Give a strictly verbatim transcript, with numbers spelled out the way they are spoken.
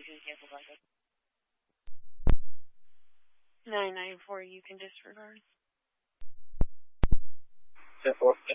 can cancel blanket. nine nine four, you can disregard. ten four.